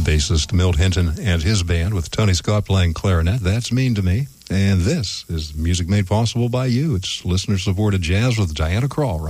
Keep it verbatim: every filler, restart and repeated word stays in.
bassist Milt Hinton and his band with Tony Scott playing clarinet. That's Mean to Me. And this is music made possible by you. It's listener-supported jazz with Diana Krall, right?